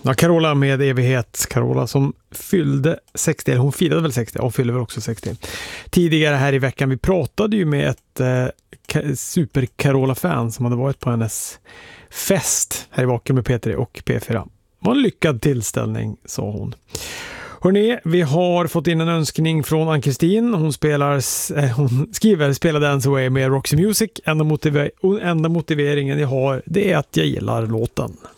Ja, Carola med evighet. Carola som fyllde 60, hon firade väl 60, och fyllde väl också 60. Tidigare här i veckan, vi pratade ju med ett super Carola-fan som hade varit på hennes fest här i Vaken med P3 och P4. Det var en lyckad tillställning, sa hon. Hörrni, vi har fått in en önskning från Ann-Kristin. Hon skriver Spela Dance Away med Roxy Music. Enda motiveringen jag har, det är att jag gillar låten.